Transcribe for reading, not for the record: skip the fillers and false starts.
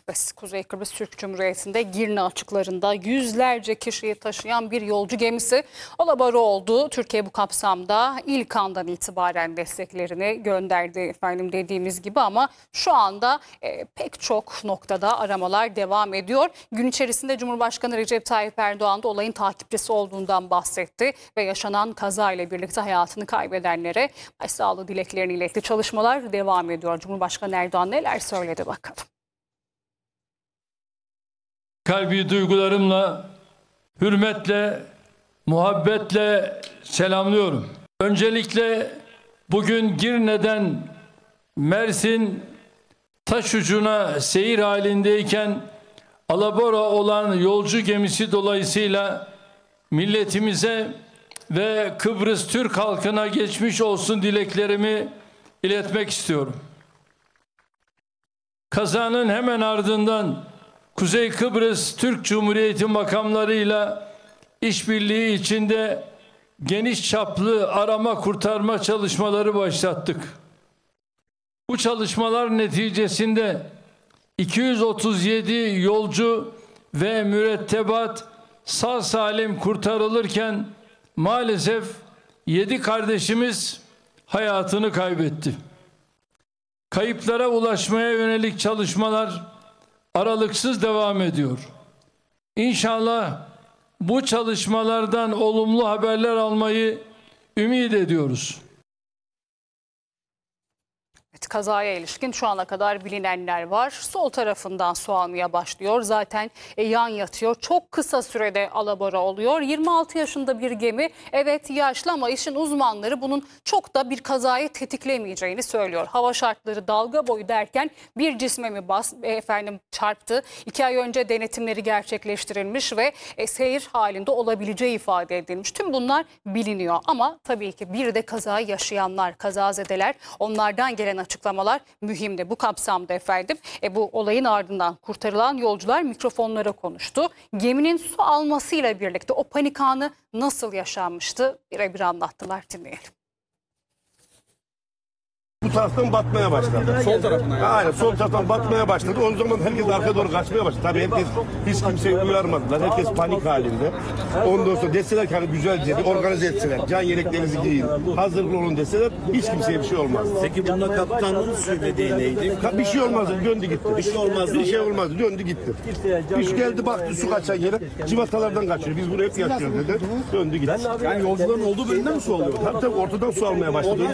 Kuzey Kıbrıs Türk Cumhuriyeti'nde Girne açıklarında yüzlerce kişiyi taşıyan bir yolcu gemisi alabora oldu. Türkiye bu kapsamda ilk andan itibaren desteklerini gönderdi dediğimiz gibi, ama şu anda pek çok noktada aramalar devam ediyor. Gün içerisinde Cumhurbaşkanı Recep Tayyip Erdoğan da olayın takipçisi olduğundan bahsetti ve yaşanan kaza ile birlikte hayatını kaybedenlere başsağlığı dileklerini iletti. Çalışmalar devam ediyor. Cumhurbaşkanı Erdoğan neler söyledi bakalım. Kalbi duygularımla, hürmetle, muhabbetle selamlıyorum. Öncelikle bugün Girne'den Mersin Taşucu'na seyir halindeyken alabora olan yolcu gemisi dolayısıyla milletimize ve Kıbrıs Türk halkına geçmiş olsun dileklerimi iletmek istiyorum. Kazanın hemen ardından Kuzey Kıbrıs Türk Cumhuriyeti makamlarıyla işbirliği içinde geniş çaplı arama kurtarma çalışmaları başlattık. Bu çalışmalar neticesinde 237 yolcu ve mürettebat sağ salim kurtarılırken maalesef 7 kardeşimiz hayatını kaybetti. Kayıplara ulaşmaya yönelik çalışmalar aralıksız devam ediyor. İnşallah bu çalışmalardan olumlu haberler almayı ümit ediyoruz. Kazaya ilişkin şu ana kadar bilinenler var. Sol tarafından su almaya başlıyor. Zaten yan yatıyor. Çok kısa sürede alabora oluyor. 26 yaşında bir gemi. Evet yaşlı, ama işin uzmanları bunun çok da bir kazayı tetiklemeyeceğini söylüyor. Hava şartları dalga boyu derken bir cisme mi çarptı. 2 ay önce denetimleri gerçekleştirilmiş ve seyir halinde olabileceği ifade edilmiş. Tüm bunlar biliniyor, ama tabii ki bir de kazayı yaşayanlar, kazazedeler, onlardan gelen açıklamalar mühimdi. Bu kapsamda bu olayın ardından kurtarılan yolcular mikrofonlara konuştu. Geminin su almasıyla birlikte o panik anı nasıl yaşanmıştı birebir anlattılar, dinleyelim. Bu taraftan batmaya başladı. Sol tarafına yani. Aynen, sol taraftan batmaya başladı. O zaman herkes arkaya doğru kaçmaya başladı. Tabii herkes, hiç kimseyi uyarmadılar. Herkes panik halinde. Ondan sonra deseler ki hani güzelce organize etseler, can yeleklerinizi giyin, hazırlıklı olun deseler hiç kimseye bir şey olmaz. Peki bunda kaptanın söylediği neydi? Bir şey olmazdı, döndü gitti. Bir şey olmazdı. Bir şey olmazdı, döndü gitti. İş geldi baktı su kaçan yere, civatalardan kaçıyor. Biz bunu hep yaşıyoruz dedi. Döndü gitti. Yani yolcuların olduğu bölümden mi su alıyor? Tabii ortadan su almaya başladı.